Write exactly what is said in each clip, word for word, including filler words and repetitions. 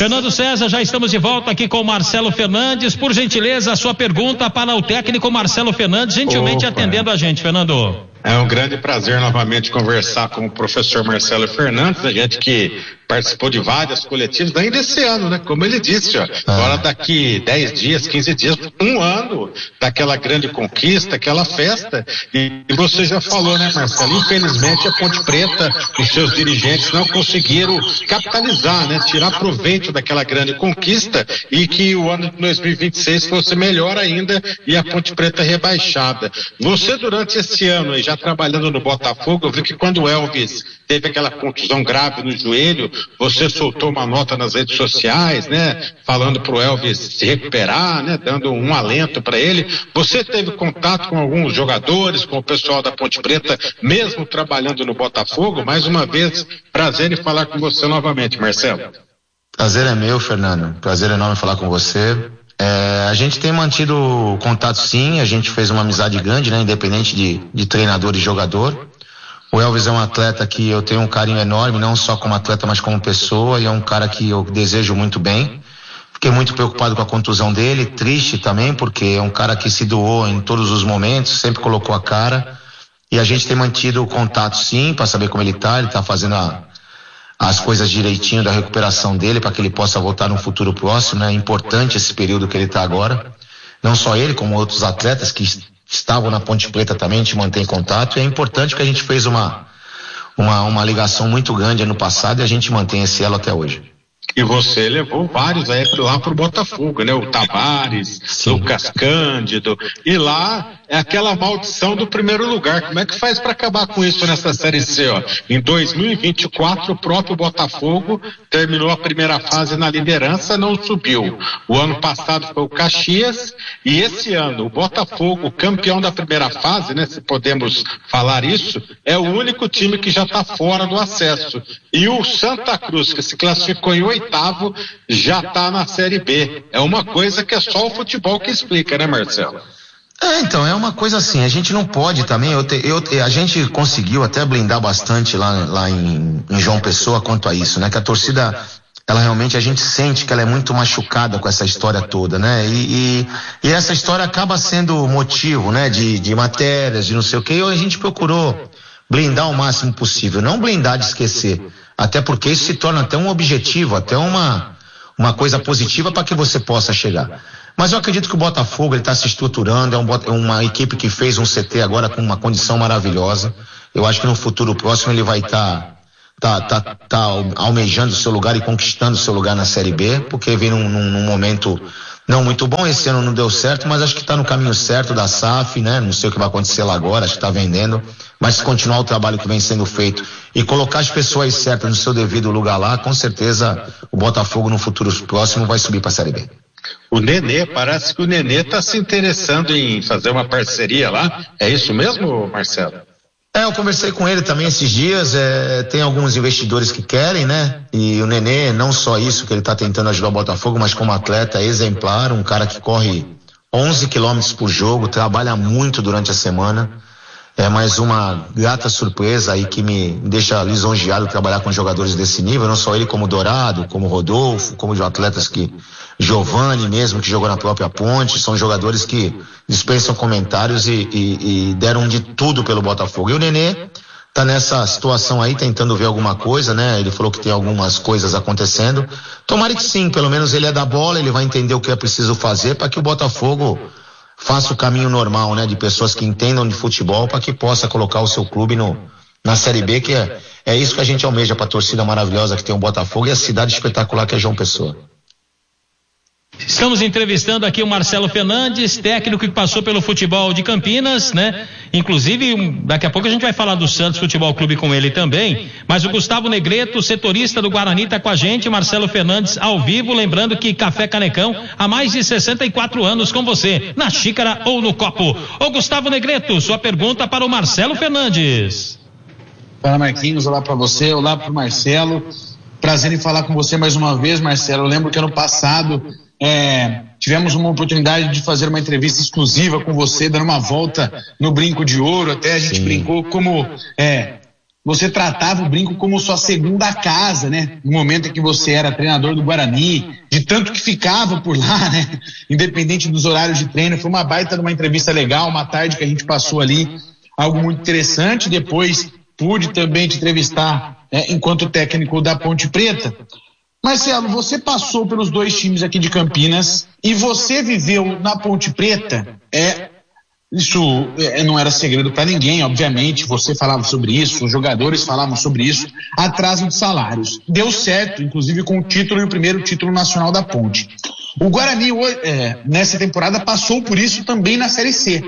Fernando César, já estamos de volta aqui com o Marcelo Fernandes. Por gentileza, a sua pergunta para o técnico Marcelo Fernandes, gentilmente Opa. atendendo a gente, Fernando. É um grande prazer novamente conversar com o professor Marcelo Fernandes, a gente que participou de várias coletivas, ainda esse ano, né? Como ele disse, ó, agora daqui dez dias, quinze dias, um ano daquela grande conquista, aquela festa, e, e você já falou, né, Marcelo? Infelizmente a Ponte Preta e seus dirigentes não conseguiram capitalizar, né? Tirar proveito daquela grande conquista e que o ano de dois mil e vinte e seis fosse melhor ainda e a Ponte Preta rebaixada. Você durante esse ano aí, já trabalhando no Botafogo, eu vi que quando o Elvis teve aquela contusão grave no joelho, você soltou uma nota nas redes sociais, né, falando pro Elvis se recuperar, né, dando um alento para ele. Você teve contato com alguns jogadores, com o pessoal da Ponte Preta, mesmo trabalhando no Botafogo? Mais uma vez, prazer em falar com você novamente, Marcelo. Prazer é meu, Fernando. Prazer enorme falar com você. É, a gente tem mantido contato, sim. A gente fez uma amizade grande, né, independente de, de treinador e jogador. O Elvis é um atleta que eu tenho um carinho enorme, não só como atleta, mas como pessoa, e é um cara que eu desejo muito bem. Fiquei muito preocupado com a contusão dele, triste também, porque é um cara que se doou em todos os momentos, sempre colocou a cara, e a gente tem mantido o contato, sim, para saber como ele tá. Ele tá fazendo a, as coisas direitinho da recuperação dele, para que ele possa voltar no futuro próximo, né? É importante esse período que ele tá agora, não só ele, como outros atletas que estavam na Ponte Preta também, a gente mantém contato, e é importante porque a gente fez uma, uma, uma ligação muito grande ano passado e a gente mantém esse elo até hoje. E você levou vários aí lá pro Botafogo, né? O Tavares, Sim. Lucas Cândido, e lá é aquela maldição do primeiro lugar. Como é que faz para acabar com isso nessa Série C, ó? Em dois mil e vinte e quatro, o próprio Botafogo terminou a primeira fase na liderança, não subiu. O ano passado foi o Caxias, e esse ano o Botafogo, campeão da primeira fase, né? Se podemos falar isso, é o único time que já está fora do acesso. E o Santa Cruz, que se classificou em oitavo, já está na Série B. É uma coisa que é só o futebol que explica, né, Marcelo? É, então, é uma coisa assim, a gente não pode também, eu te, eu, a gente conseguiu até blindar bastante lá, lá em, em João Pessoa quanto a isso, né, que a torcida, ela realmente, a gente sente que ela é muito machucada com essa história toda, né, e, e, e essa história acaba sendo motivo, né, de, de matérias, de não sei o que, e a gente procurou blindar o máximo possível, não blindar de esquecer, até porque isso se torna até um objetivo, até uma, uma coisa positiva para que você possa chegar. Mas eu acredito que o Botafogo, ele está se estruturando, é, um, é uma equipe que fez um C T agora com uma condição maravilhosa. Eu acho que no futuro próximo ele vai estar tá, tá, tá, tá almejando o seu lugar e conquistando o seu lugar na Série B, porque vem num, num, num momento não muito bom. Esse ano não deu certo, mas acho que está no caminho certo da S A F, né? Não sei o que vai acontecer lá agora, acho que está vendendo, mas se continuar o trabalho que vem sendo feito e colocar as pessoas certas no seu devido lugar lá, com certeza o Botafogo no futuro próximo vai subir para a Série B. O Nenê, parece que o Nenê está se interessando em fazer uma parceria lá. É isso mesmo, Marcelo? É, eu conversei com ele também esses dias. É, tem alguns investidores que querem, né? E o Nenê, não só isso que ele está tentando ajudar o Botafogo, mas como atleta exemplar, um cara que corre onze quilômetros por jogo, trabalha muito durante a semana. É mais uma grata surpresa aí que me deixa lisonjeado trabalhar com jogadores desse nível, não só ele, como Dourado, como Rodolfo, como os atletas que, Giovani mesmo, que jogou na própria Ponte, são jogadores que dispensam comentários e, e, e deram de tudo pelo Botafogo. E o Nenê tá nessa situação aí, tentando ver alguma coisa, né? Ele falou que tem algumas coisas acontecendo. Tomara que sim, pelo menos ele é da bola, ele vai entender o que é preciso fazer para que o Botafogo faça o caminho normal, né, de pessoas que entendam de futebol para que possa colocar o seu clube no, na Série B, que é, é isso que a gente almeja para a torcida maravilhosa que tem o Botafogo e a cidade espetacular que é João Pessoa. Estamos entrevistando aqui o Marcelo Fernandes, técnico que passou pelo futebol de Campinas, né? Inclusive, daqui a pouco a gente vai falar do Santos Futebol Clube com ele também, mas o Gustavo Negreto, setorista do Guarani, tá com a gente, Marcelo Fernandes ao vivo, lembrando que Café Canecão há mais de sessenta e quatro anos com você, na xícara ou no copo. Ô Gustavo Negreto, sua pergunta para o Marcelo Fernandes. Fala, Marquinhos, olá para você, olá para o Marcelo, prazer em falar com você mais uma vez, Marcelo. Eu lembro que ano passado É, tivemos uma oportunidade de fazer uma entrevista exclusiva com você, dando uma volta no Brinco de Ouro, até a gente Sim. brincou como é, você tratava o Brinco como sua segunda casa, né? No momento em que você era treinador do Guarani, de tanto que ficava por lá, né? Independente dos horários de treino. Foi uma baita de uma entrevista legal, uma tarde que a gente passou ali, algo muito interessante. Depois pude também te entrevistar, né, enquanto técnico da Ponte Preta. Marcelo, você passou pelos dois times aqui de Campinas e você viveu na Ponte Preta, é... Isso não era segredo para ninguém, obviamente, você falava sobre isso, os jogadores falavam sobre isso, atraso de salários. Deu certo, inclusive com o título e o primeiro título nacional da Ponte. O Guarani, é, nessa temporada, passou por isso também na Série C.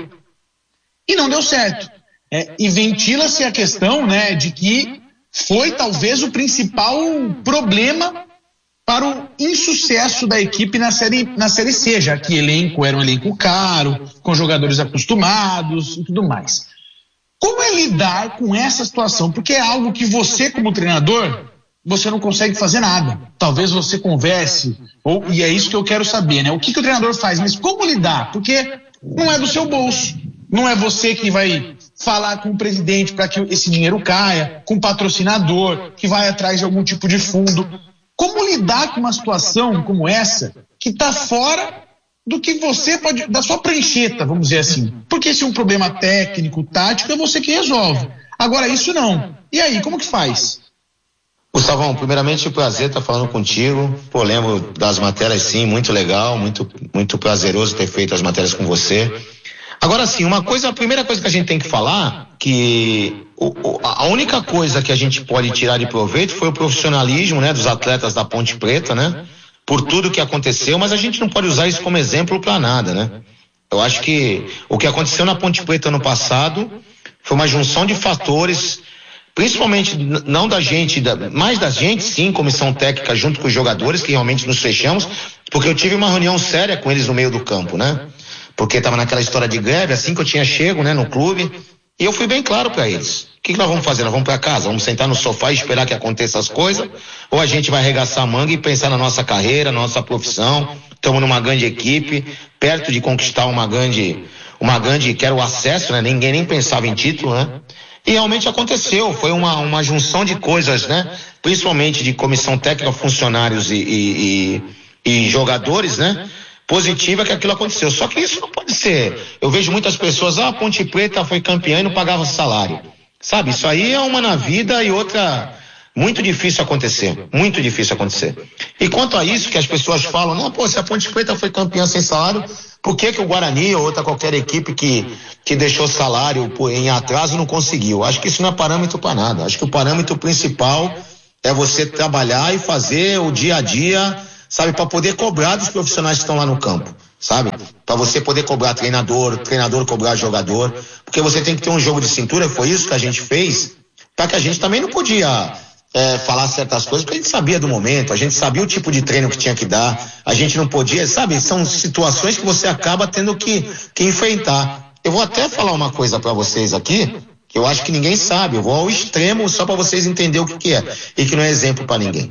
E não deu certo. É, e ventila-se a questão, né, de que foi talvez o principal problema para o insucesso da equipe na série, na série C, já que elenco era um elenco caro, com jogadores acostumados e tudo mais. Como é lidar com essa situação? Porque é algo que você, como treinador, você não consegue fazer nada. Talvez você converse, ou, e é isso que eu quero saber, né? O que, que o treinador faz? Mas como lidar? Porque não é do seu bolso. Não é você que vai falar com o presidente para que esse dinheiro caia, com o patrocinador, que vai atrás de algum tipo de fundo. Como lidar com uma situação como essa, que está fora do que você pode, da sua prancheta, vamos dizer assim? Porque se é um problema técnico, tático, é você que resolve. Agora, isso não. E aí, como que faz? Gustavão, primeiramente, o prazer estar falando contigo. Pô, lembro das matérias, sim, muito legal, muito, muito prazeroso ter feito as matérias com você. Agora, sim, uma coisa, a primeira coisa que a gente tem que falar, que o, o, a única coisa que a gente pode tirar de proveito foi o profissionalismo, né, dos atletas da Ponte Preta, né, por tudo que aconteceu, mas a gente não pode usar isso como exemplo para nada, né. Eu acho que o que aconteceu na Ponte Preta ano passado foi uma junção de fatores, principalmente não da gente, da, mais da gente, sim, comissão técnica junto com os jogadores, que realmente nos fechamos, porque eu tive uma reunião séria com eles no meio do campo, né. Porque estava naquela história de greve, assim que eu tinha chego, né, no clube, e eu fui bem claro para eles. O que, que nós vamos fazer? Nós vamos para casa, vamos sentar no sofá e esperar que aconteça as coisas, ou a gente vai arregaçar a manga e pensar na nossa carreira, na nossa profissão. Estamos numa grande equipe, perto de conquistar uma grande, uma grande, que era o acesso, né, ninguém nem pensava em título, né, e realmente aconteceu, foi uma, uma junção de coisas, né, principalmente de comissão técnica, funcionários e, e, e, e jogadores, né, positiva que aquilo aconteceu. Só que isso não pode ser. Eu vejo muitas pessoas, ah, a Ponte Preta foi campeã e não pagava salário. Sabe, isso aí é uma na vida e outra muito difícil acontecer. Muito difícil acontecer. E quanto a isso que as pessoas falam, não, pô, se a Ponte Preta foi campeã sem salário, por que que o Guarani ou outra qualquer equipe que, que deixou salário em atraso não conseguiu? Acho que isso não é parâmetro para nada. Acho que o parâmetro principal é você trabalhar e fazer o dia a dia, sabe, para poder cobrar dos profissionais que estão lá no campo, sabe? Para você poder cobrar treinador, treinador cobrar jogador, porque você tem que ter um jogo de cintura, foi isso que a gente fez, para que a gente também não podia é, falar certas coisas, porque a gente sabia do momento, a gente sabia o tipo de treino que tinha que dar, a gente não podia, sabe? São situações que você acaba tendo que, que enfrentar. Eu vou até falar uma coisa para vocês aqui, que eu acho que ninguém sabe, eu vou ao extremo só para vocês entenderem o que, que é, e que não é exemplo para ninguém.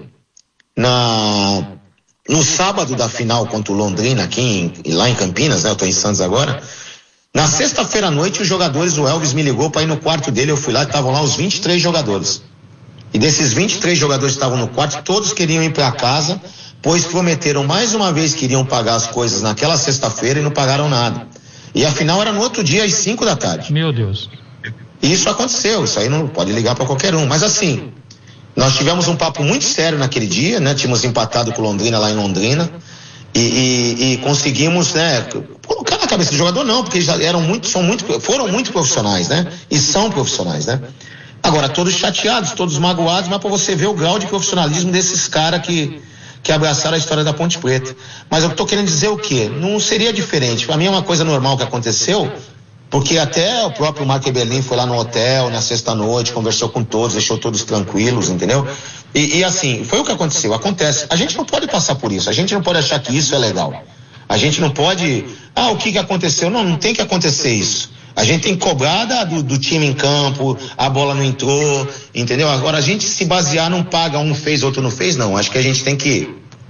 Na... No sábado da final contra o Londrina, aqui em, lá em Campinas, né? Eu tô em Santos agora. Na sexta-feira à noite, os jogadores, o Elvis me ligou para ir no quarto dele, eu fui lá e estavam lá os vinte e três jogadores. E desses vinte e três jogadores que estavam no quarto, todos queriam ir para casa, pois prometeram mais uma vez que iriam pagar as coisas naquela sexta-feira e não pagaram nada. E a final era no outro dia, às cinco da tarde. Meu Deus. E isso aconteceu, isso aí não pode ligar para qualquer um, mas assim... Nós tivemos um papo muito sério naquele dia, né? Tínhamos empatado com Londrina lá em Londrina e, e, e conseguimos, né? Colocar na cabeça do jogador não, porque eles já eram muito, são muito, foram muito profissionais, né? E são profissionais, né? Agora todos chateados, todos magoados, mas para você ver o grau de profissionalismo desses caras que que abraçaram a história da Ponte Preta. Mas eu tô querendo dizer o quê? Não seria diferente. Para mim é uma coisa normal que aconteceu. Porque até o próprio Marco Eberlin foi lá no hotel na sexta-noite, conversou com todos, deixou todos tranquilos, entendeu? E, e assim, foi o que aconteceu, acontece. A gente não pode passar por isso, a gente não pode achar que isso é legal. A gente não pode, ah, o que que aconteceu? Não, não tem que acontecer isso. A gente tem que cobrar da, do, do time em campo, a bola não entrou, entendeu? Agora a gente se basear, não paga, um fez, outro não fez, não. Acho que a gente tem que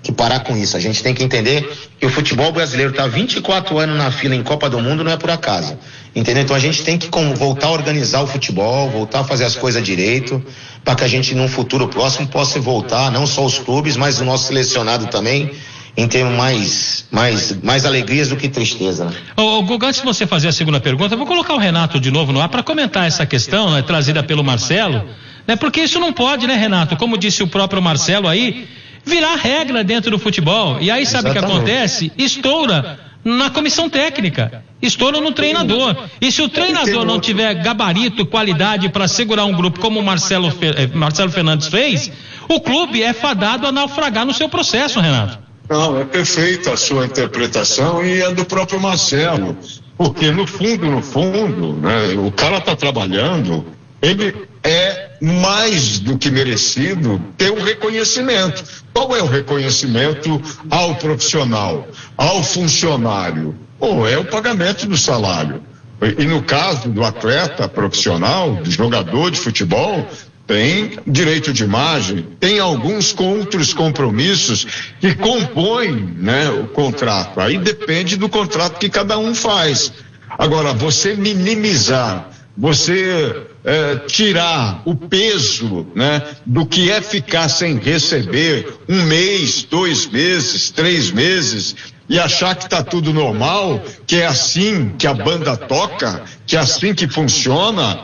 que parar com isso. A gente tem que entender que o futebol brasileiro está vinte e quatro anos na fila em Copa do Mundo, não é por acaso. Entendeu? Então a gente tem que como, voltar a organizar o futebol, voltar a fazer as coisas direito, para que a gente, num futuro próximo, possa voltar, não só os clubes, mas o nosso selecionado também, em termos mais, mais, mais alegrias do que tristeza. Ô, ô Guga, antes de você fazer a segunda pergunta, eu vou colocar o Renato de novo no ar para comentar essa questão, né, trazida pelo Marcelo, né, porque isso não pode, né, Renato? Como disse o próprio Marcelo aí, virar regra dentro do futebol. E aí sabe o que acontece? Estoura na comissão técnica, estoura no treinador. E se o treinador não tiver gabarito, qualidade para segurar um grupo como o Marcelo, Marcelo Fernandes fez, o clube é fadado a naufragar no seu processo, Renato. Não, é perfeita a sua interpretação e a do próprio Marcelo, porque no fundo, no fundo, né, o cara está trabalhando, ele é mais do que merecido ter um reconhecimento. Qual é o reconhecimento ao profissional, ao funcionário? Ou é o pagamento do salário. E no caso do atleta profissional, do jogador de futebol, tem direito de imagem, tem alguns outros compromissos que compõem, né, o contrato. Aí depende do contrato que cada um faz. Agora, você minimizar, você é, tirar o peso, né, do que é ficar sem receber um mês, dois meses, três meses e achar que está tudo normal, que é assim que a banda toca, que é assim que funciona,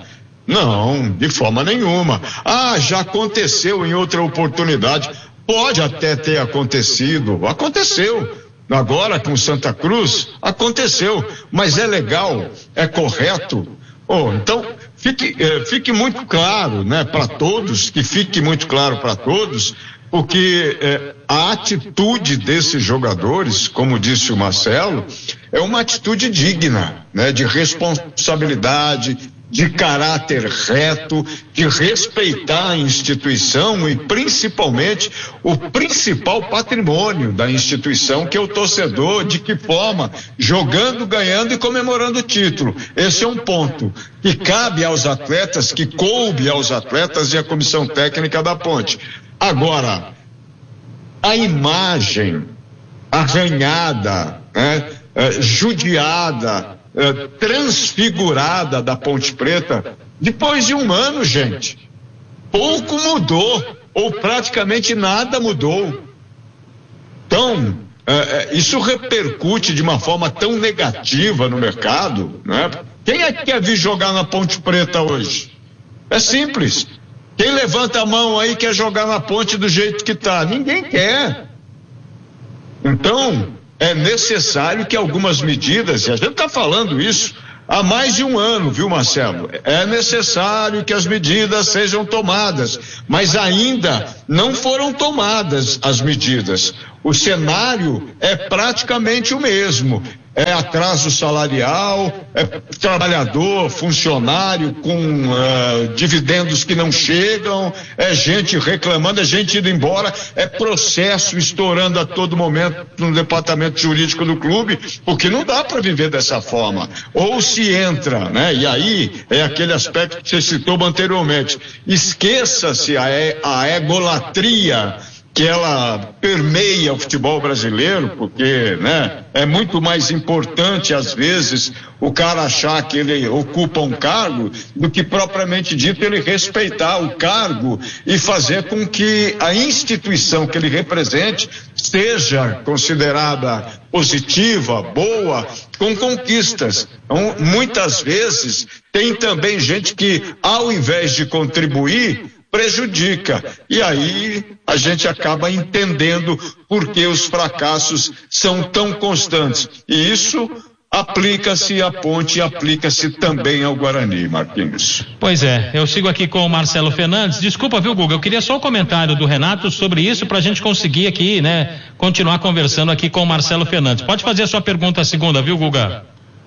não, de forma nenhuma. Ah, já aconteceu em outra oportunidade. Pode até ter acontecido, aconteceu. Agora com Santa Cruz, aconteceu, mas é legal, é correto. Oh, então, fique, eh, fique muito claro, né, para todos, que fique muito claro para todos, porque eh, a atitude desses jogadores, como disse o Marcelo, é uma atitude digna, né, de responsabilidade, de caráter reto, de respeitar a instituição e principalmente o principal patrimônio da instituição, que é o torcedor, de que forma? Jogando, ganhando e comemorando o título. Esse é um ponto que cabe aos atletas, que coube aos atletas e à comissão técnica da Ponte. Agora, a imagem arranhada, né, eh, judiada, Uh, transfigurada da Ponte Preta, depois de um ano, gente, pouco mudou, ou praticamente nada mudou. Então, uh, uh, isso repercute de uma forma tão negativa no mercado, né? Quem é que quer vir jogar na Ponte Preta hoje? É simples. Quem levanta a mão aí quer jogar na Ponte do jeito que tá? Ninguém quer. Então, é necessário que algumas medidas, e a gente está falando isso há mais de um ano, viu, Marcelo? É necessário que as medidas sejam tomadas, mas ainda não foram tomadas as medidas. O cenário é praticamente o mesmo. É atraso salarial, é trabalhador, funcionário com uh, dividendos que não chegam, é gente reclamando, é gente indo embora, é processo estourando a todo momento no departamento jurídico do clube, porque não dá para viver dessa forma. Ou se entra, né? E aí é aquele aspecto que você citou anteriormente. Esqueça-se a, a egolatria que ela permeia o futebol brasileiro, porque, né, é muito mais importante às vezes o cara achar que ele ocupa um cargo do que propriamente dito ele respeitar o cargo e fazer com que a instituição que ele represente seja considerada positiva, boa, com conquistas. Então, muitas vezes tem também gente que, ao invés de contribuir, prejudica. E aí a gente acaba entendendo por que os fracassos são tão constantes. E isso aplica-se à Ponte e aplica-se também ao Guarani, Marquinhos. Pois é, eu sigo aqui com o Marcelo Fernandes. Desculpa, viu, Guga? Eu queria só o comentário do Renato sobre isso para a gente conseguir aqui, né, continuar conversando aqui com o Marcelo Fernandes. Pode fazer a sua pergunta segunda, viu, Guga?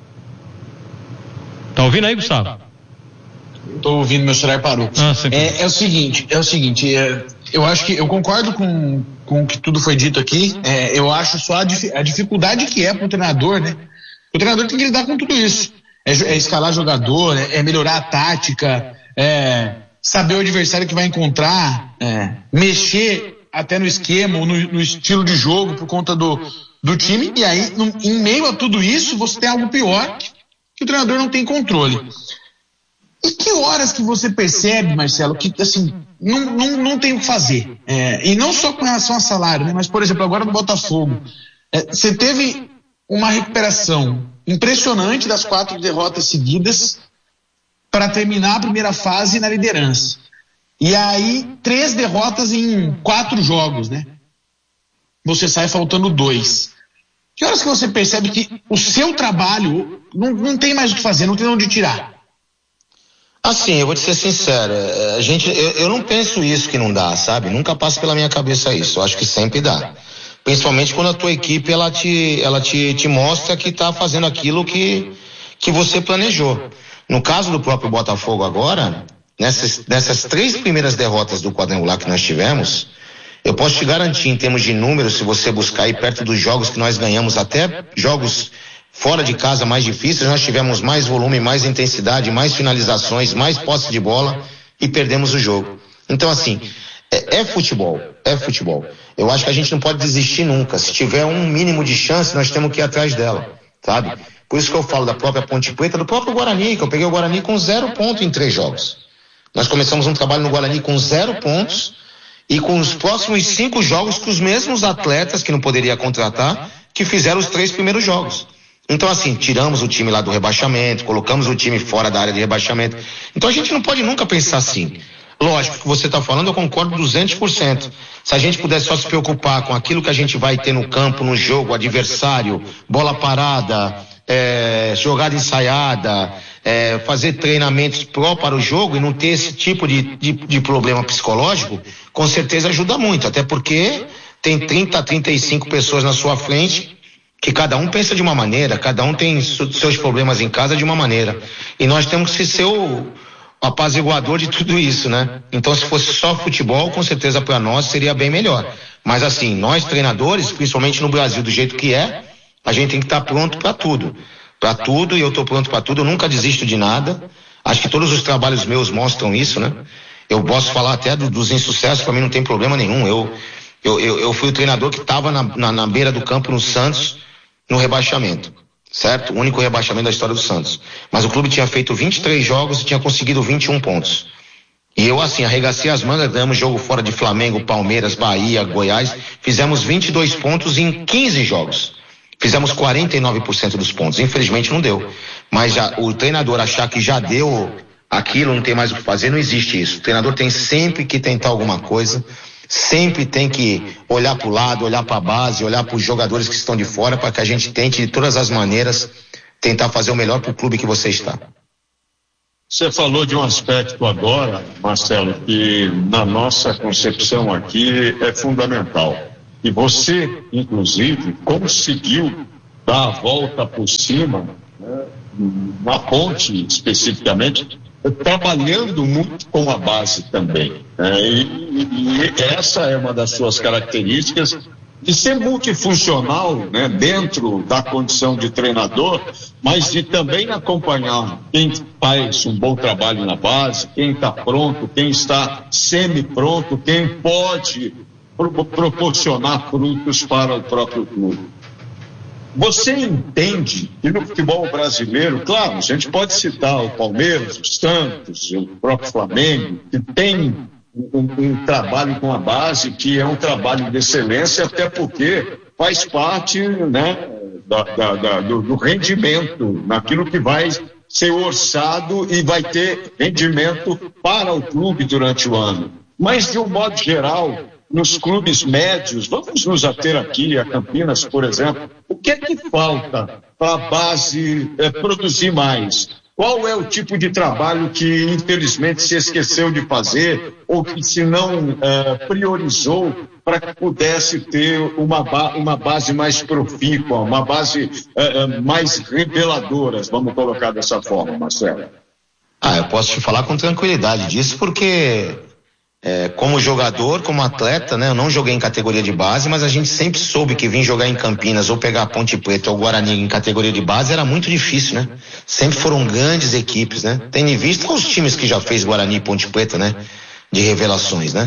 Tá ouvindo aí, Gustavo? Tô ouvindo, meu celular parou. Ah, é, é o seguinte, é o seguinte, é, eu acho que eu concordo com, com o que tudo foi dito aqui. É, eu acho só a, a dificuldade que é pro treinador, né? O treinador tem que lidar com tudo isso. É, é escalar jogador, é, é melhorar a tática, é saber o adversário que vai encontrar, é, mexer até no esquema ou no, no estilo de jogo por conta do, do time, e aí, no, em meio a tudo isso, você tem algo pior, que, que o treinador não tem controle. E que horas que você percebe, Marcelo, que assim, não, não, não tem o que fazer? É, e não só com relação a salário, né? Mas, por exemplo, agora no Botafogo, é, você teve uma recuperação impressionante das quatro derrotas seguidas para terminar a primeira fase na liderança. E aí, três derrotas em quatro jogos, né? Você sai faltando dois. Que horas que você percebe que o seu trabalho não, não tem mais o que fazer, não tem onde tirar? Assim, eu vou te ser sincero, a gente, eu, eu não penso isso que não dá, sabe? Nunca passa pela minha cabeça isso, eu acho que sempre dá. Principalmente quando a tua equipe, ela te, ela te, te mostra que tá fazendo aquilo que, que você planejou. No caso do próprio Botafogo agora, nessas, nessas três primeiras derrotas do quadrangular que nós tivemos, eu posso te garantir em termos de números, se você buscar aí perto dos jogos que nós ganhamos, até jogos fora de casa mais difíceis, nós tivemos mais volume, mais intensidade, mais finalizações, mais posse de bola e perdemos o jogo. Então, assim, é, é futebol, é futebol. Eu acho que a gente não pode desistir nunca. Se tiver um mínimo de chance, nós temos que ir atrás dela, sabe? Por isso que eu falo da própria Ponte Preta, do próprio Guarani, que eu peguei o Guarani com zero ponto em três jogos. Nós começamos um trabalho no Guarani com zero pontos e com os próximos cinco jogos com os mesmos atletas que não poderia contratar, que fizeram os três primeiros jogos. Então, assim, tiramos o time lá do rebaixamento, colocamos o time fora da área de rebaixamento. Então, a gente não pode nunca pensar assim. Lógico que você está falando, eu concordo duzentos por cento. Se a gente pudesse só se preocupar com aquilo que a gente vai ter no campo, no jogo, adversário, bola parada, é, jogada ensaiada, é, fazer treinamentos pró para o jogo e não ter esse tipo de, de, de problema psicológico, com certeza ajuda muito. Até porque tem trinta a trinta e cinco pessoas na sua frente que cada um pensa de uma maneira, cada um tem seus problemas em casa de uma maneira. E nós temos que ser o apaziguador de tudo isso, né? Então, se fosse só futebol, com certeza para nós seria bem melhor. Mas assim, nós treinadores, principalmente no Brasil do jeito que é, a gente tem que estar pronto para tudo. Para tudo, e eu estou pronto para tudo, eu nunca desisto de nada. Acho que todos os trabalhos meus mostram isso, né? Eu posso falar até do, dos insucessos, para mim não tem problema nenhum. Eu, eu, eu, eu fui o treinador que estava na, na, na beira do campo no Santos, no rebaixamento, certo? O único rebaixamento da história do Santos. Mas o clube tinha feito vinte e três jogos e tinha conseguido vinte e um pontos. E eu, assim, arregacei as mangas, ganhamos jogo fora de Flamengo, Palmeiras, Bahia, Goiás, fizemos vinte e dois pontos em quinze jogos. Fizemos quarenta e nove por cento dos pontos. Infelizmente não deu. Mas já, o treinador achar que já deu aquilo, não tem mais o que fazer, não existe isso. O treinador tem sempre que tentar alguma coisa, sempre tem que olhar para o lado, olhar para a base, olhar para os jogadores que estão de fora, para que a gente tente de todas as maneiras tentar fazer o melhor para o clube que você está. Você falou de um aspecto agora, Marcelo, que na nossa concepção aqui é fundamental. E você, inclusive, conseguiu dar a volta por cima, né, na ponte especificamente, trabalhando muito com a base também. Né? E, e essa é uma das suas características de ser multifuncional, né, dentro da condição de treinador, mas de também acompanhar quem faz um bom trabalho na base, quem está pronto, quem está semi-pronto, quem pode pro- proporcionar frutos para o próprio clube. Você entende que no futebol brasileiro, claro, a gente pode citar o Palmeiras, o Santos, o próprio Flamengo, que tem um, um trabalho com a base que é um trabalho de excelência, até porque faz parte, né, da, da, da, do, do rendimento, naquilo que vai ser orçado e vai ter rendimento para o clube durante o ano. Mas, de um modo geral, nos clubes médios, vamos nos ater aqui a Campinas, por exemplo, o que é que falta para a base é, produzir mais? Qual é o tipo de trabalho que, infelizmente, se esqueceu de fazer ou que, se não é, priorizou para que pudesse ter uma, ba- uma base mais profícua, uma base é, mais reveladora, vamos colocar dessa forma, Marcelo? Ah, eu posso te falar com tranquilidade disso, porque é, como jogador, como atleta, né, eu não joguei em categoria de base, mas a gente sempre soube que vir jogar em Campinas ou pegar a Ponte Preta ou Guarani em categoria de base era muito difícil, né? Sempre foram grandes equipes, né? Tendo em vista os times que já fez Guarani e Ponte Preta, né? De revelações, né?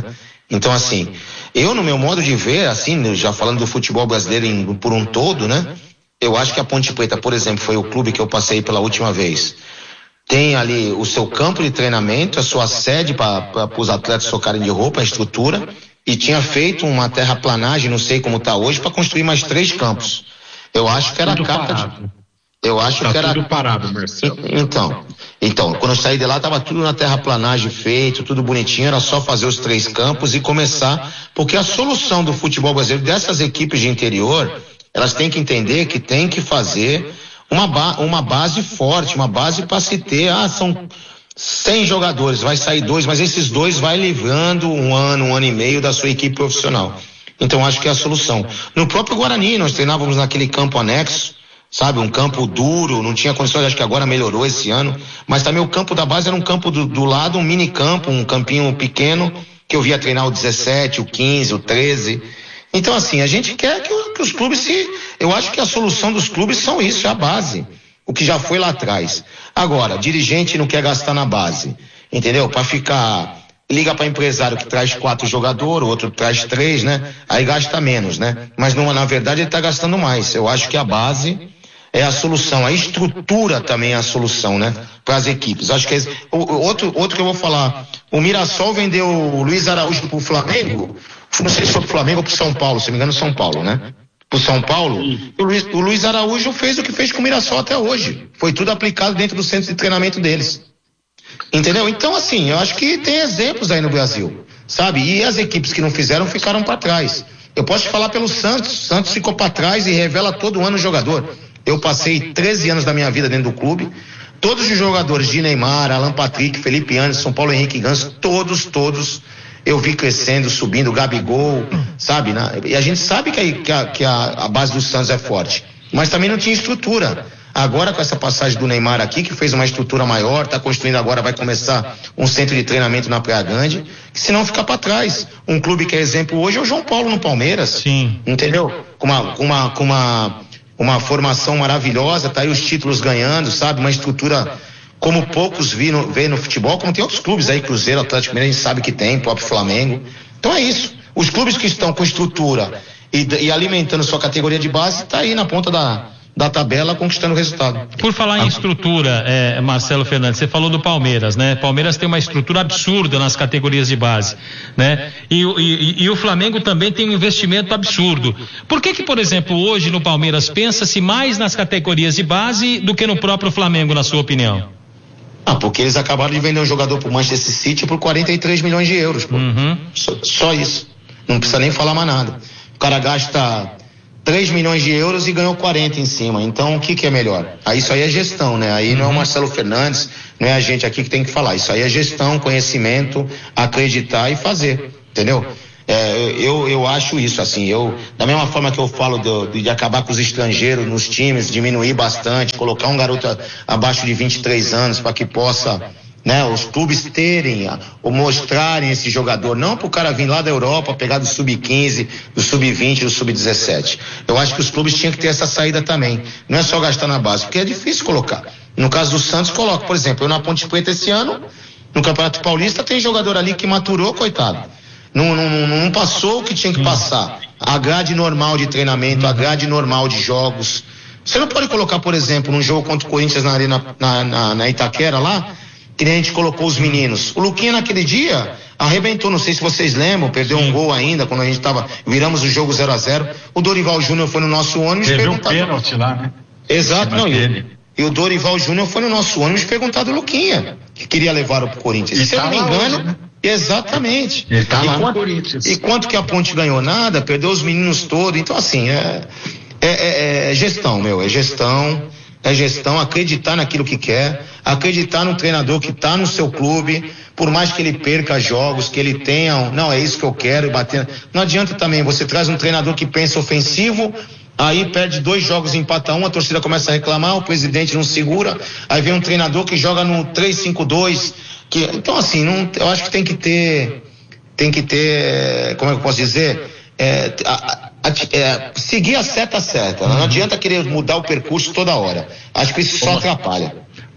Então, assim, eu no meu modo de ver, assim, já falando do futebol brasileiro em, por um todo, né? Eu acho que a Ponte Preta, por exemplo, foi o clube que eu passei pela última vez. Tem ali o seu campo de treinamento, a sua sede para os atletas trocarem de roupa, a estrutura, e tinha feito uma terraplanagem, não sei como está hoje, para construir mais três campos. Eu acho que era a carta de... Eu acho tá que era... tudo parado, Marcelo. Então, então, quando eu saí de lá, estava tudo na terraplanagem feito, tudo bonitinho, era só fazer os três campos e começar, porque a solução do futebol brasileiro, dessas equipes de interior, elas têm que entender que tem que fazer uma, ba- uma base forte, uma base para se ter, ah, são cem jogadores, vai sair dois, mas esses dois vai livrando um ano, um ano e meio da sua equipe profissional. Então acho que é a solução. No próprio Guarani, nós treinávamos naquele campo anexo, sabe, um campo duro, não tinha condições, acho que agora melhorou esse ano, mas também o campo da base era um campo do, do lado, um mini campo, um campinho pequeno, que eu via treinar o dezessete, o quinze, o treze. Então, assim, a gente quer que, que os clubes se... Eu acho que a solução dos clubes são isso, é a base. O que já foi lá atrás. Agora, dirigente não quer gastar na base, entendeu? Para ficar... Liga para empresário que traz quatro jogadores, o outro traz três, né? Aí gasta menos, né? Mas não, na verdade ele está gastando mais. Eu acho que a base é a solução. A estrutura também é a solução, né? Para as equipes. Acho que é... outro, outro que eu vou falar. O Mirassol vendeu o Luiz Araújo pro Flamengo. Não sei se foi pro Flamengo ou pro São Paulo, se não me engano, São Paulo, né? Pro São Paulo. O Luiz, o Luiz Araújo fez o que fez com o Mirassol até hoje. Foi tudo aplicado dentro do centro de treinamento deles. Entendeu? Então, assim, eu acho que tem exemplos aí no Brasil, sabe? E as equipes que não fizeram ficaram para trás. Eu posso te falar pelo Santos. Santos ficou para trás e revela todo ano o jogador. Eu passei treze anos da minha vida dentro do clube. Todos os jogadores de Neymar, Alan Patrick, Felipe Anderson, Paulo Henrique Ganso, todos, todos eu vi crescendo, subindo, Gabigol, sabe? Né? E a gente sabe que, a, que, a, que a, a base do Santos é forte, mas também não tinha estrutura. Agora com essa passagem do Neymar aqui, que fez uma estrutura maior, está construindo agora, vai começar um centro de treinamento na Praia Grande, que senão fica para trás. Um clube que é exemplo hoje é o João Paulo no Palmeiras. Sim. Entendeu? Com uma, com uma, com uma, uma formação maravilhosa, tá aí os títulos ganhando, sabe? Uma estrutura como poucos vi no, vê no futebol, como tem outros clubes aí, Cruzeiro, Atlético Mineiro, a gente sabe que tem, próprio Flamengo. Então é isso. Os clubes que estão com estrutura e, e alimentando sua categoria de base, tá aí na ponta da da tabela conquistando o resultado. Por falar em estrutura, é, Marcelo Fernandes, você falou do Palmeiras, né? Palmeiras tem uma estrutura absurda nas categorias de base, né? E, e, e o Flamengo também tem um investimento absurdo. Por que que, por exemplo, hoje no Palmeiras pensa-se mais nas categorias de base do que no próprio Flamengo, na sua opinião? Ah, porque eles acabaram de vender um jogador pro Manchester City por quarenta e três milhões de euros, pô. Uhum. Só, só isso. Não precisa nem falar mais nada. O cara gasta três milhões de euros e ganhou quarenta em cima. Então, o que que é melhor? Aí isso aí é gestão, né? Aí não é o Marcelo Fernandes, não é a gente aqui que tem que falar. Isso aí é gestão, conhecimento, acreditar e fazer, entendeu? É, eu, eu acho isso, assim, eu, da mesma forma que eu falo de, de acabar com os estrangeiros nos times, diminuir bastante, colocar um garoto a, abaixo de vinte e três anos para que possa, né, os clubes terem ou mostrarem esse jogador, não para o cara vir lá da Europa, pegar do sub quinze, do sub vinte, do sub dezessete. Eu acho que os clubes tinham que ter essa saída também. Não é só gastar na base, porque é difícil colocar. No caso do Santos, coloca, por exemplo, eu na Ponte Preta esse ano, no Campeonato Paulista, tem jogador ali que maturou, coitado. Não, não, não passou o que tinha que passar. A grade normal de treinamento, a grade normal de jogos. Você não pode colocar, por exemplo, num jogo contra o Corinthians na Arena, na, na, na Itaquera lá, que nem a gente colocou os meninos. O Luquinha naquele dia arrebentou, não sei se vocês lembram, perdeu um gol ainda, quando a gente tava, viramos o jogo zero a zero. O Dorival Júnior foi no nosso ônibus perguntar. perguntar. Teve um pênalti lá, né? Exato, não. E, e o Dorival Júnior foi no nosso ônibus perguntar do Luquinha, que queria levar o Corinthians. E se tá eu não me engano, hoje, né? Exatamente. Ele tá e lá quanto, no Corinthians. E quanto que a Ponte ganhou? Nada, perdeu os meninos todos. Então, assim, é, é, é, é gestão, meu, é gestão. É gestão, acreditar naquilo que quer, acreditar no treinador que está no seu clube, por mais que ele perca jogos, que ele tenha, não, é isso que eu quero, e bater. Não adianta também, você traz um treinador que pensa ofensivo, aí perde dois jogos e empata um, a torcida começa a reclamar, o presidente não segura, aí vem um treinador que joga no três cinco dois, que, então assim, não, eu acho que tem que ter, tem que ter, como é que eu posso dizer, é, a, a, é, seguir a seta certa. Não adianta querer mudar o percurso toda hora. Acho que isso só atrapalha.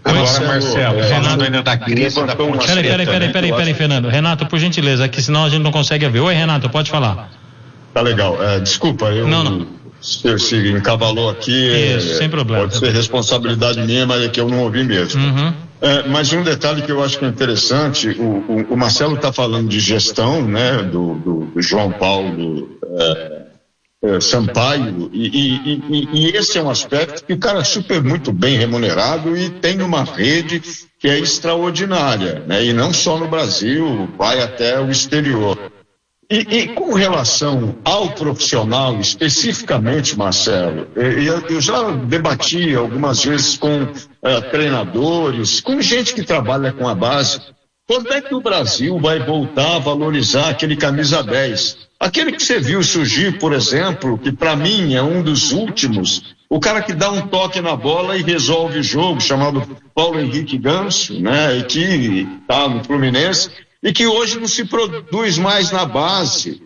Agora, Marcelo, Marcelo, é, falando ainda da crise da ponte. Peraí, peraí, peraí, peraí, peraí, Fernando. Renato, por gentileza, aqui senão a gente não consegue ver. Oi, Renato, pode falar. Tá legal. É, desculpa, eu Não, não. Se, se encavalou aqui. Isso, é, sem problema. Pode ser responsabilidade minha, mas é que eu não ouvi mesmo. Uhum. É, mas um detalhe que eu acho que é interessante, o, o, o Marcelo está falando de gestão, né, do, do, do João Paulo é, é, Sampaio, e, e, e, e esse é um aspecto que o cara é super muito bem remunerado e tem uma rede que é extraordinária, né, e não só no Brasil, vai até o exterior. E, e com relação ao profissional, especificamente, Marcelo, eu, eu já debati algumas vezes com uh, treinadores, com gente que trabalha com a base. Quando é que o Brasil vai voltar a valorizar aquele camisa dez? Aquele que você viu surgir, por exemplo, que para mim é um dos últimos, o cara que dá um toque na bola e resolve o jogo, chamado Paulo Henrique Ganso, né, e que está no Fluminense, e que hoje não se produz mais na base.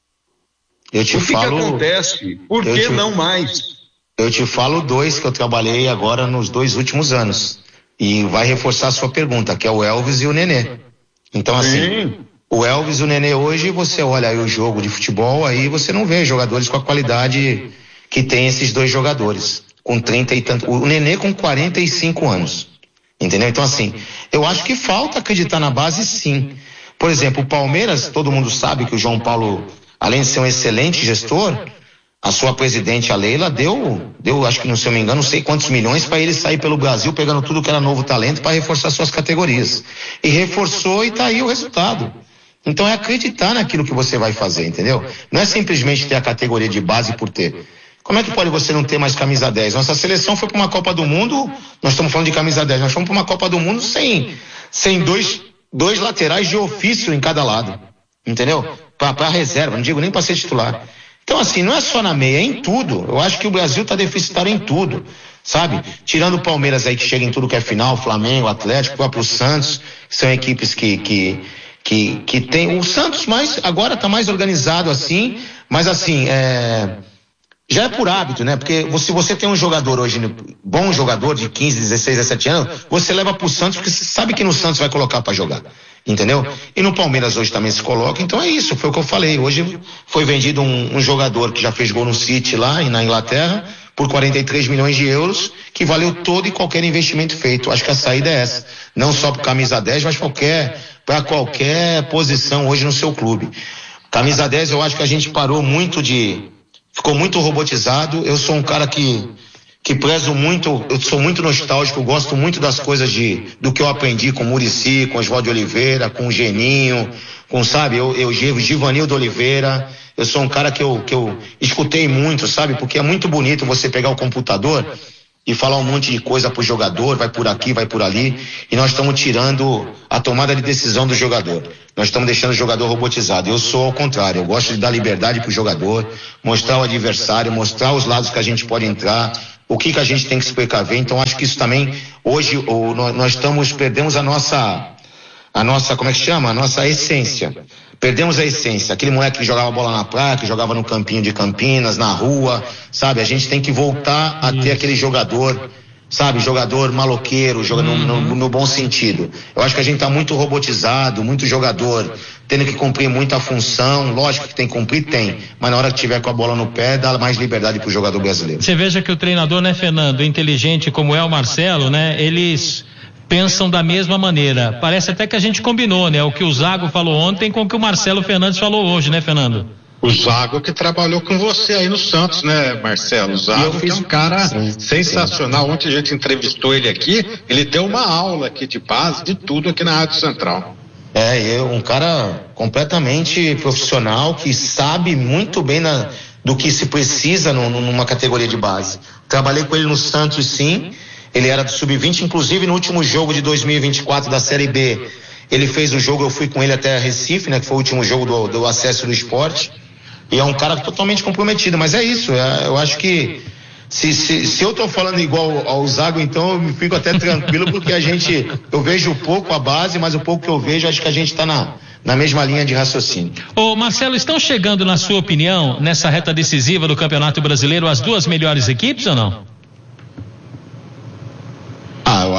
Eu te o que, falo, que acontece? Por que te, não mais? Eu te falo dois que eu trabalhei agora nos dois últimos anos. E vai reforçar a sua pergunta, que é o Elvis e o Nenê. Então, assim, Sim. o Elvis e o Nenê hoje, você olha aí o jogo de futebol, aí você não vê jogadores com a qualidade que tem esses dois jogadores. Com trinta e tanto. O Nenê com quarenta e cinco anos. Entendeu? Então, assim, eu acho que falta acreditar na base, sim. Por exemplo, o Palmeiras, todo mundo sabe que o João Paulo, além de ser um excelente gestor, a sua presidente, a Leila, deu, deu acho que, não, se eu me engano, não sei quantos milhões para ele sair pelo Brasil, pegando tudo que era novo talento para reforçar suas categorias. E reforçou e tá aí o resultado. Então é acreditar naquilo que você vai fazer, entendeu? Não é simplesmente ter a categoria de base por ter. Como é que pode você não ter mais camisa dez? Nossa seleção foi para uma Copa do Mundo, nós estamos falando de camisa dez, nós fomos para uma Copa do Mundo sem, sem dois, dois laterais de ofício em cada lado, entendeu? Para reserva, não digo nem para ser titular. Então, assim, não é só na meia, é em tudo. Eu acho que o Brasil está deficitário em tudo, sabe? Tirando o Palmeiras aí que chega em tudo que é final, Flamengo, Atlético, o próprio Santos, que são equipes que, que, que, que tem. O Santos mais, agora está mais organizado assim, mas assim, é. Já é por hábito, né? Porque se você tem um jogador hoje, bom jogador de quinze, dezesseis, dezessete anos, você leva pro Santos porque você sabe que no Santos vai colocar para jogar, entendeu? E no Palmeiras hoje também se coloca, então é isso, foi o que eu falei. Hoje foi vendido um, um jogador que já fez gol no City lá na Inglaterra por quarenta e três milhões de euros, que valeu todo e qualquer investimento feito. Acho que a saída é essa, não só pro camisa dez, mas qualquer, para qualquer posição hoje no seu clube. Camisa dez, eu acho que a gente parou muito de... Ficou muito robotizado. Eu sou um cara que, que prezo muito, eu sou muito nostálgico, gosto muito das coisas de, do que eu aprendi com o Muricy, com o Oswaldo Oliveira, com o Geninho, com, sabe, eu, eu, Givanildo Oliveira. Eu sou um cara que eu, que eu escutei muito, sabe, porque é muito bonito você pegar o computador e falar um monte de coisa pro jogador, vai por aqui, vai por ali, e nós estamos tirando a tomada de decisão do jogador. Nós estamos deixando o jogador robotizado. Eu sou ao contrário, eu gosto de dar liberdade pro jogador, mostrar o adversário, mostrar os lados que a gente pode entrar, o que que a gente tem que se precaver. Então acho que isso também, hoje, o, nós estamos, perdemos a nossa, a nossa, como é que chama? A nossa essência. Perdemos a essência. Aquele moleque que jogava bola na praia, que jogava no campinho de Campinas, na rua, sabe? A gente tem que voltar a ter aquele jogador, sabe? Jogador maloqueiro, jogador no, no, no bom sentido. Eu acho que a gente tá muito robotizado, muito jogador, tendo que cumprir muita função. Lógico que tem que cumprir, tem. Mas na hora que tiver com a bola no pé, dá mais liberdade pro jogador brasileiro. Você veja que o treinador, né, Fernando, inteligente como é o Marcelo, né? Eles pensam da mesma maneira. Parece até que a gente combinou, né? O que o Zago falou ontem com o que o Marcelo Fernandes falou hoje, né, Fernando? O Zago que trabalhou com você aí no Santos, né, Marcelo? O Zago que é um cara sim, sensacional. Sim. Ontem a gente entrevistou ele aqui, ele deu uma aula aqui de base, de tudo aqui na Rádio Central. É, eu, um cara completamente profissional, que sabe muito bem na, do que se precisa no, numa categoria de base. Trabalhei com ele no Santos, sim. Ele era do sub vinte, inclusive no último jogo de dois mil e vinte e quatro da Série B, ele fez o jogo, eu fui com ele até Recife, né, que foi o último jogo do, do acesso do esporte, e é um cara totalmente comprometido, mas é isso, é, eu acho que se, se, se eu tô falando igual ao Zago, então eu fico até tranquilo, porque a gente, eu vejo pouco a base, mas o pouco que eu vejo, acho que a gente tá na, na mesma linha de raciocínio. Ô Marcelo, estão chegando, na sua opinião, nessa reta decisiva do Campeonato Brasileiro, as duas melhores equipes ou não? Ah, eu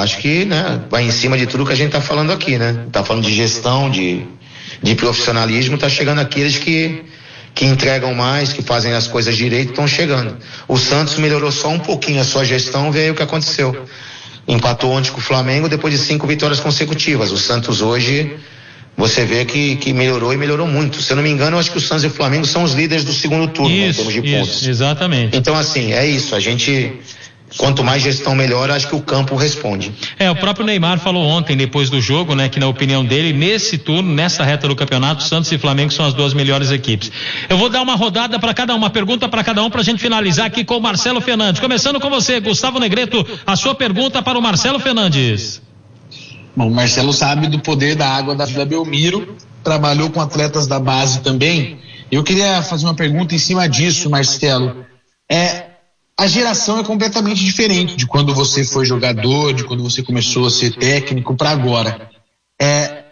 acho que, né, vai em cima de tudo que a gente está falando aqui, né? Tá falando de gestão, de, de profissionalismo, tá chegando aqueles que, que entregam mais, que fazem as coisas direito, estão chegando. O Santos melhorou só um pouquinho a sua gestão, veio o que aconteceu. Empatou ontem com o Flamengo depois de cinco vitórias consecutivas. O Santos hoje, você vê que, que melhorou e melhorou muito. Se eu não me engano, eu acho que o Santos e o Flamengo são os líderes do segundo turno, isso, né, em termos de pontos. Isso, exatamente. Então, assim, é isso. A gente, quanto mais gestão melhor, acho que o campo responde. É, o próprio Neymar falou ontem, depois do jogo, né, que na opinião dele, nesse turno, nessa reta do campeonato, Santos e Flamengo são as duas melhores equipes. Eu vou dar uma rodada para cada um, uma pergunta para cada um, para a gente finalizar aqui com o Marcelo Fernandes. Começando com você, Gustavo Negreto, a sua pergunta para o Marcelo Fernandes. Bom, o Marcelo sabe do poder da água da Vila Belmiro, trabalhou com atletas da base também. Eu queria fazer uma pergunta em cima disso, Marcelo. É, a geração é completamente diferente de quando você foi jogador, de quando você começou a ser técnico para agora. É,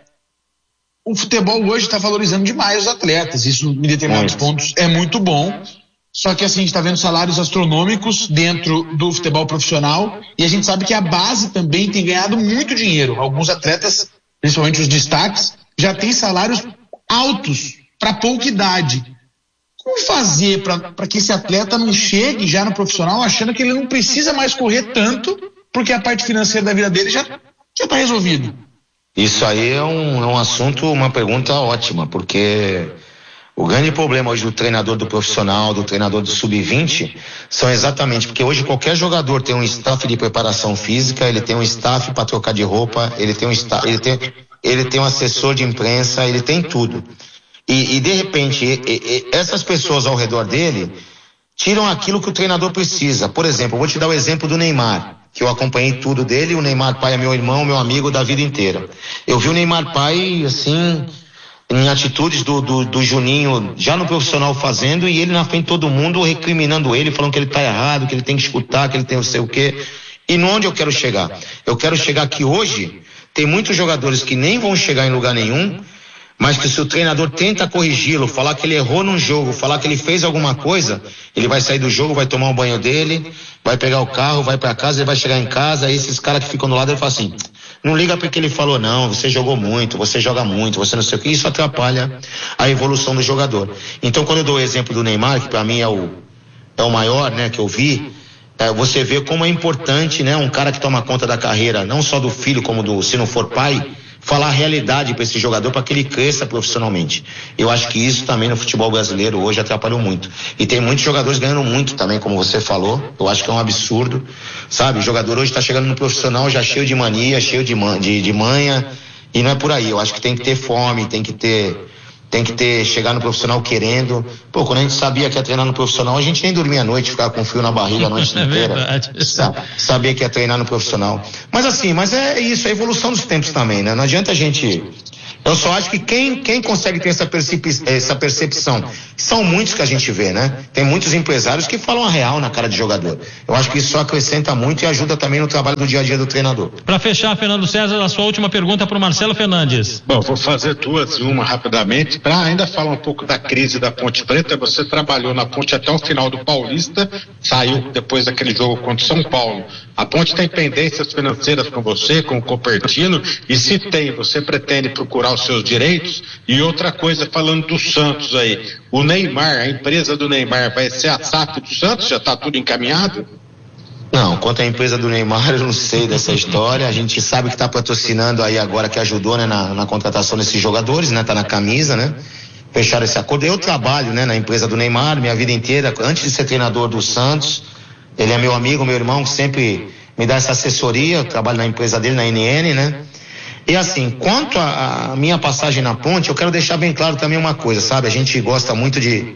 o futebol hoje está valorizando demais os atletas, isso em determinados pontos é muito bom, só que assim, a gente está vendo salários astronômicos dentro do futebol profissional e a gente sabe que a base também tem ganhado muito dinheiro. Alguns atletas, principalmente os destaques, já têm salários altos para pouca idade. Como fazer para que esse atleta não chegue já no profissional achando que ele não precisa mais correr tanto porque a parte financeira da vida dele já já está resolvida? Isso aí é um, é um assunto, uma pergunta ótima, porque o grande problema hoje do treinador do profissional, do treinador do sub vinte, são exatamente porque hoje qualquer jogador tem um staff de preparação física, ele tem um staff para trocar de roupa, ele tem um staff, ele tem, ele tem um assessor de imprensa, ele tem tudo. E, e de repente, e, e, essas pessoas ao redor dele tiram aquilo que o treinador precisa. Por exemplo, eu vou te dar o exemplo do Neymar, que eu acompanhei tudo dele. O Neymar pai é meu irmão, meu amigo da vida inteira. Eu vi o Neymar pai, assim, em atitudes do, do, do Juninho, já no profissional fazendo, e ele na frente de todo mundo recriminando ele, falando que ele tá errado, que ele tem que escutar, que ele tem não sei o quê. E onde eu quero chegar? Eu quero chegar que hoje tem muitos jogadores que nem vão chegar em lugar nenhum, mas que se o treinador tenta corrigi-lo, falar que ele errou num jogo, falar que ele fez alguma coisa, ele vai sair do jogo, vai tomar um banho dele, vai pegar o carro, vai para casa, ele vai chegar em casa, aí esses caras que ficam do lado, ele fala assim, não liga porque ele falou não, você jogou muito, você joga muito, você não sei o que, isso atrapalha a evolução do jogador. Então quando eu dou o exemplo do Neymar, que para mim é o, é o maior, né, que eu vi, é, você vê como é importante, né, um cara que toma conta da carreira, não só do filho, como do, se não for pai, falar a realidade para esse jogador para que ele cresça profissionalmente. Eu acho que isso também no futebol brasileiro hoje atrapalhou muito. E tem muitos jogadores ganhando muito também, como você falou. Eu acho que é um absurdo, sabe? O jogador hoje está chegando no profissional já cheio de mania, cheio de, man, de, de manha, e não é por aí. Eu acho que tem que ter fome, tem que ter... Tem que ter, chegar no profissional querendo. Pô, quando a gente sabia que ia treinar no profissional, a gente nem dormia à noite, ficava com frio na barriga a noite é inteira. Verdade. Sa- sabia que ia treinar no profissional. Mas assim, mas é isso, é a evolução dos tempos também, né? Não adianta a gente... Eu só acho que quem, quem consegue ter essa, percep- essa percepção, são muitos que a gente vê, né? Tem muitos empresários que falam a real na cara de jogador. Eu acho que isso só acrescenta muito e ajuda também no trabalho do dia a dia do treinador. Para fechar, Fernando César, a sua última pergunta para o Marcelo Fernandes. Bom, vou fazer duas e uma rapidamente, para ainda falar um pouco da crise da Ponte Preta. Você trabalhou na Ponte até o final do Paulista, saiu depois daquele jogo contra o São Paulo. A Ponte tem pendências financeiras com você, com o Copertino, e se tem, você pretende procurar os seus direitos? E outra coisa, falando do Santos aí, o Neymar, a empresa do Neymar vai ser a S A F do Santos? Já está tudo encaminhado? Não, quanto à empresa do Neymar, eu não sei dessa história. A gente sabe que está patrocinando aí agora, que ajudou, né, na, na contratação desses jogadores, né? Tá na camisa, né? Fecharam esse acordo. Eu trabalho, né, na empresa do Neymar, minha vida inteira, antes de ser treinador do Santos. Ele é meu amigo, meu irmão, que sempre me dá essa assessoria. Eu trabalho na empresa dele, na N N, né? E assim, quanto à minha passagem na Ponte, eu quero deixar bem claro também uma coisa, sabe? A gente gosta muito de,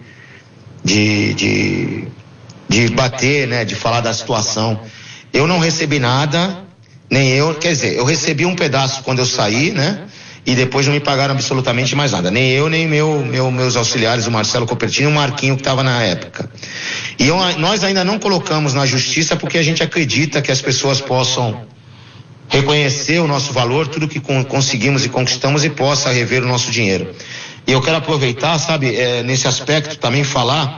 de, de, de bater, né? De falar da situação. Eu não recebi nada, nem eu, quer dizer, eu recebi um pedaço quando eu saí, né? E depois não me pagaram absolutamente mais nada. Nem eu, nem meu, meu, meus auxiliares, o Marcelo Copertino e o Marquinho, que estava na época. E eu, nós ainda não colocamos na justiça porque a gente acredita que as pessoas possam reconhecer o nosso valor, tudo que con- conseguimos e conquistamos, e possa rever o nosso dinheiro. E eu quero aproveitar, sabe, é, nesse aspecto também falar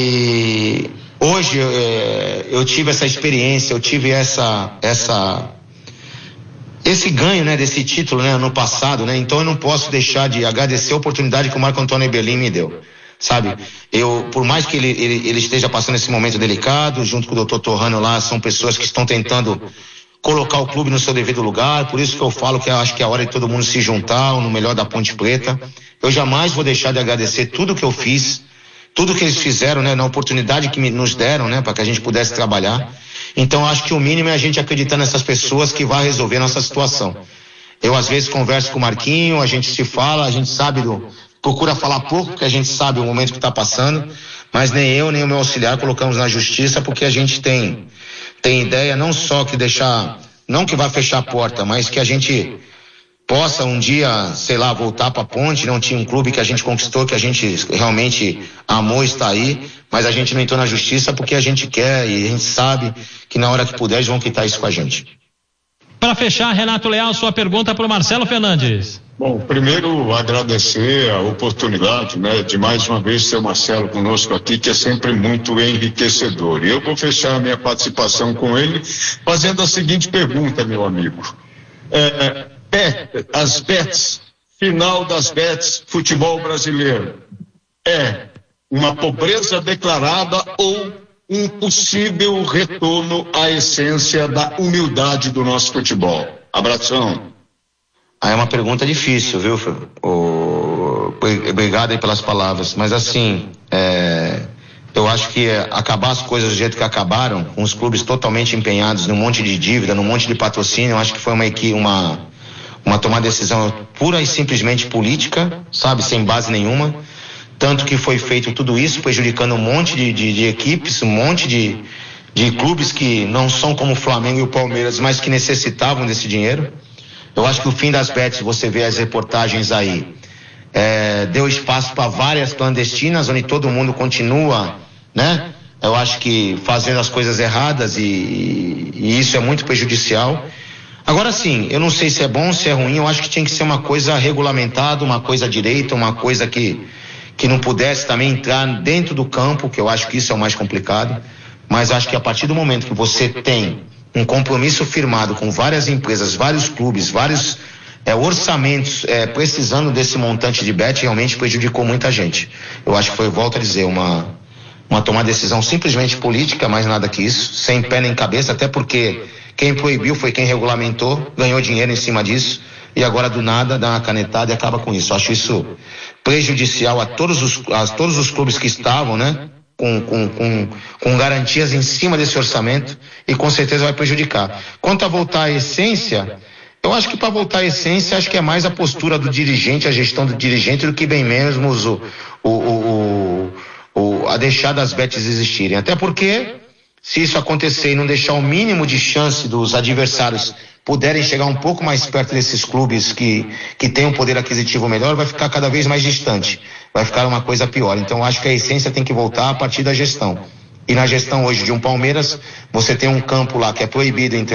que hoje é, eu tive essa experiência, eu tive essa, essa, esse ganho, né, desse título, né, no passado, né, então eu não posso deixar de agradecer a oportunidade que o Marco Antônio Eberlin me deu, sabe? Eu, por mais que ele, ele, ele esteja passando esse momento delicado, junto com o doutor Torrano lá, são pessoas que estão tentando colocar o clube no seu devido lugar, por isso que eu falo que eu acho que é a hora de todo mundo se juntar no melhor da Ponte Preta. Eu jamais vou deixar de agradecer tudo que eu fiz, tudo que eles fizeram, né, na oportunidade que me, nos deram, né, para que a gente pudesse trabalhar. Então acho que o mínimo é a gente acreditar nessas pessoas que vai resolver nossa situação. Eu às vezes converso com o Marquinho, a gente se fala, a gente sabe do, procura falar pouco, porque a gente sabe o momento que está passando, mas nem eu nem o meu auxiliar colocamos na justiça, porque a gente tem tem ideia não só que deixar, não que vai fechar a porta, mas que a gente possa um dia, sei lá, voltar para a Ponte. Não tinha um clube que a gente conquistou, que a gente realmente amou estar aí, mas a gente não entrou na justiça porque a gente quer e a gente sabe que na hora que puder eles vão quitar isso com a gente. Para fechar, Renato Leal, sua pergunta para o Marcelo Fernandes. Bom, primeiro agradecer a oportunidade, né, de mais uma vez ter o Marcelo conosco aqui, que é sempre muito enriquecedor. E eu vou fechar a minha participação com ele fazendo a seguinte pergunta, meu amigo. É, bet, as bets, final das bets, futebol brasileiro, é uma pobreza declarada ou um possível retorno à essência da humildade do nosso futebol? Abração. Ah, é uma pergunta difícil, viu? O... Obrigado aí pelas palavras, mas assim, é... eu acho que é acabar as coisas do jeito que acabaram, com os clubes totalmente empenhados num monte de dívida, num monte de patrocínio, eu acho que foi uma uma, uma tomada de decisão pura e simplesmente política, sabe, sem base nenhuma, tanto que foi feito tudo isso prejudicando um monte de, de, de equipes, um monte de, de clubes que não são como o Flamengo e o Palmeiras, mas que necessitavam desse dinheiro. Eu acho que o fim das bets, você vê as reportagens aí, é, deu espaço para várias clandestinas, onde todo mundo continua, né? Eu acho que fazendo as coisas erradas, e, e isso é muito prejudicial. Agora sim, eu não sei se é bom, se é ruim, eu acho que tinha que ser uma coisa regulamentada, uma coisa direita, uma coisa que, que não pudesse também entrar dentro do campo, que eu acho que isso é o mais complicado, mas acho que a partir do momento que você tem um compromisso firmado com várias empresas, vários clubes, vários é, orçamentos é, precisando desse montante de bet, realmente prejudicou muita gente. Eu acho que foi, volto a dizer, uma, uma tomada de decisão simplesmente política, mais nada que isso, sem pé nem cabeça, até porque quem proibiu foi quem regulamentou, ganhou dinheiro em cima disso, e agora do nada dá uma canetada e acaba com isso. Eu acho isso prejudicial a todos os, a todos os clubes que estavam, né? Com, com, com, com garantias em cima desse orçamento, e com certeza vai prejudicar. Quanto a voltar à essência, eu acho que para voltar à essência, acho que é mais a postura do dirigente, a gestão do dirigente, do que bem menos o, o, o, o, a deixar das bets existirem. Até porque, se isso acontecer e não deixar o mínimo de chance dos adversários puderem chegar um pouco mais perto desses clubes que, que têm um poder aquisitivo melhor, vai ficar cada vez mais distante, vai ficar uma coisa pior. Então acho que a essência tem que voltar a partir da gestão. E na gestão hoje de um Palmeiras, você tem um campo lá que é proibido entrar